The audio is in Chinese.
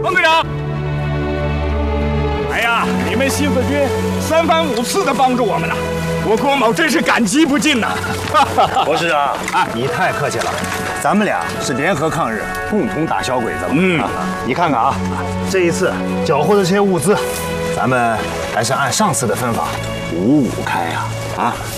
王队长。哎呀，你们新四军3番5次的帮助我们了，我郭某真是感激不尽呐！ 博士啊，你太客气了，咱们俩是联合抗日，共同打小鬼子嘛。你看看啊，这一次缴获的这些物资，咱们还是按上次的分法，5-5开呀！